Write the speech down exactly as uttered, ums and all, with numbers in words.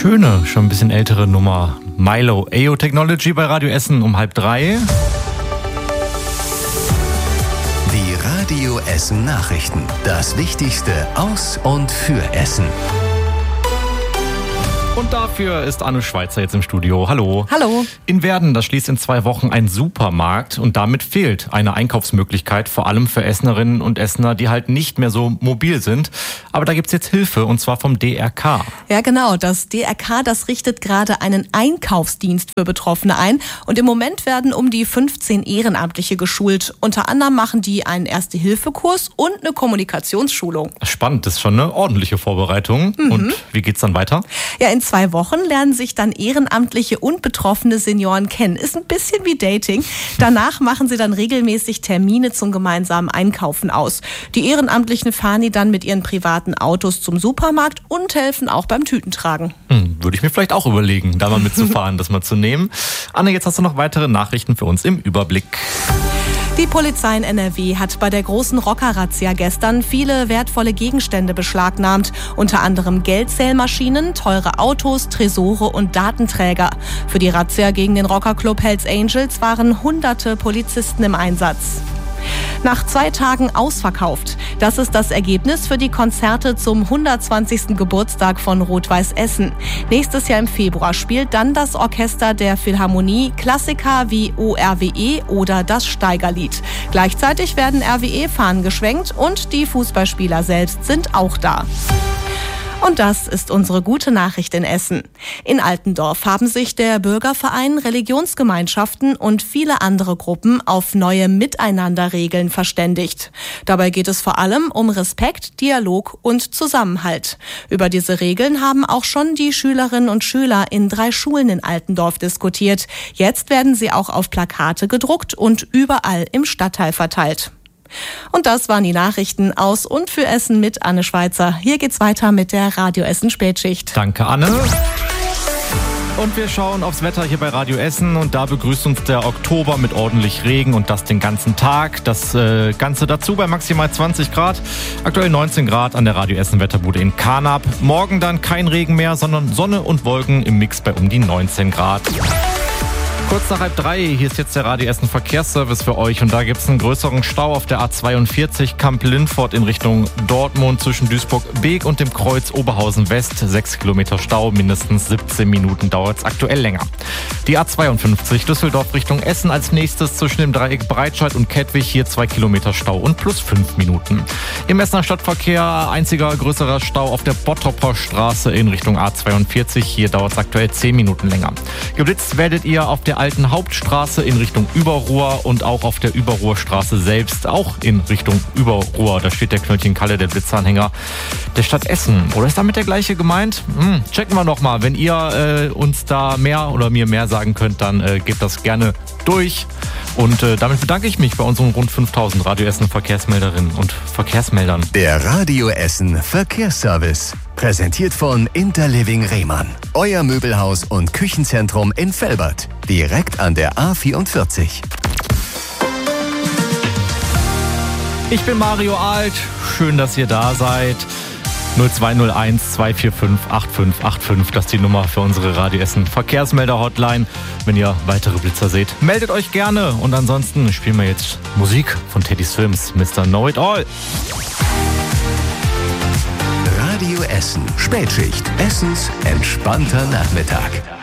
schöne, schon ein bisschen ältere Nummer. Milo, A O Technology bei Radio Essen um halb drei. Die Radio Essen Nachrichten. Das Wichtigste aus und für Essen. Und dafür ist Anne Schweizer jetzt im Studio. Hallo. Hallo. In Werden, das schließt in zwei Wochen ein Supermarkt und damit fehlt eine Einkaufsmöglichkeit, vor allem für Essenerinnen und Essener, die halt nicht mehr so mobil sind. Aber da gibt's jetzt Hilfe und zwar vom D R K. Ja genau, das D R K, das richtet gerade einen Einkaufsdienst für Betroffene ein und im Moment werden um die fünfzehn Ehrenamtliche geschult. Unter anderem machen die einen Erste-Hilfe-Kurs und eine Kommunikationsschulung. Spannend, das ist schon eine ordentliche Vorbereitung. Mhm. Und wie geht's dann weiter? Ja, in zwei Wochen lernen sich dann Ehrenamtliche und betroffene Senioren kennen. Ist ein bisschen wie Dating. Danach machen sie dann regelmäßig Termine zum gemeinsamen Einkaufen aus. Die Ehrenamtlichen fahren die dann mit ihren privaten Autos zum Supermarkt und helfen auch beim Tütentragen. Hm, würde ich mir vielleicht auch überlegen, da mal mitzufahren, das mal zu nehmen. Anne, jetzt hast du noch weitere Nachrichten für uns im Überblick. Die Polizei in N R W hat bei der großen Rocker-Razzia gestern viele wertvolle Gegenstände beschlagnahmt. Unter anderem Geldzählmaschinen, teure Autos, Tresore und Datenträger. Für die Razzia gegen den Rockerclub Hells Angels waren hunderte Polizisten im Einsatz. Nach zwei Tagen ausverkauft. Das ist das Ergebnis für die Konzerte zum hundertzwanzigsten Geburtstag von Rot-Weiß Essen. Nächstes Jahr im Februar spielt dann das Orchester der Philharmonie Klassiker wie O R W E oder das Steigerlied. Gleichzeitig werden R W E-Fahnen geschwenkt und die Fußballspieler selbst sind auch da. Und das ist unsere gute Nachricht in Essen. In Altendorf haben sich der Bürgerverein, Religionsgemeinschaften und viele andere Gruppen auf neue Miteinanderregeln verständigt. Dabei geht es vor allem um Respekt, Dialog und Zusammenhalt. Über diese Regeln haben auch schon die Schülerinnen und Schüler in drei Schulen in Altendorf diskutiert. Jetzt werden sie auch auf Plakate gedruckt und überall im Stadtteil verteilt. Und das waren die Nachrichten aus und für Essen mit Anne Schweizer. Hier geht's weiter mit der Radio Essen Spätschicht. Danke, Anne. Und wir schauen aufs Wetter hier bei Radio Essen und da begrüßt uns der Oktober mit ordentlich Regen und das den ganzen Tag. Das äh, Ganze dazu bei maximal zwanzig Grad, aktuell neunzehn Grad an der Radio Essen Wetterbude in Karnap. Morgen dann kein Regen mehr, sondern Sonne und Wolken im Mix bei um die neunzehn Grad. Kurz nach halb drei, hier ist jetzt der Radio Essen Verkehrsservice für euch und da gibt es einen größeren Stau auf der A zweiundvierzig Kamp-Lindfort in Richtung Dortmund zwischen Duisburg-Beek und dem Kreuz Oberhausen West. Sechs Kilometer Stau, mindestens siebzehn Minuten dauert es aktuell länger. Die A zweiundfünfzig Düsseldorf Richtung Essen als nächstes zwischen dem Dreieck Breitscheid und Kettwig, hier zwei Kilometer Stau und plus fünf Minuten. Im Essener Stadtverkehr einziger größerer Stau auf der Bottroper Straße in Richtung A zweiundvierzig, hier dauert es aktuell zehn Minuten länger. Geblitzt werdet ihr auf der alten Hauptstraße in Richtung Überruhr und auch auf der Überruhrstraße selbst, auch in Richtung Überruhr. Da steht der Knöllchen Kalle, der Blitzanhänger der Stadt Essen. Oder ist damit der gleiche gemeint? Hm, checken wir noch mal. Wenn ihr äh, uns da mehr oder mir mehr sagen könnt, dann äh, gebt das gerne durch. Und äh, damit bedanke ich mich bei unseren rund fünftausend Radio Essen Verkehrsmelderinnen und Verkehrsmeldern. Der Radio Essen Verkehrsservice. Präsentiert von Interliving Rehmann. Euer Möbelhaus und Küchenzentrum in Velbert. Direkt an der A vierundvierzig. Ich bin Mario Alt. Schön, dass ihr da seid. null zwei null eins zwei vier fünf acht fünf acht fünf, das ist die Nummer für unsere Radio Essen Verkehrsmelder-Hotline. Wenn ihr weitere Blitzer seht, meldet euch gerne. Und ansonsten spielen wir jetzt Musik von Teddy's Films, Mister Know It All. Radio Essen Spätschicht. Essens entspannter Nachmittag.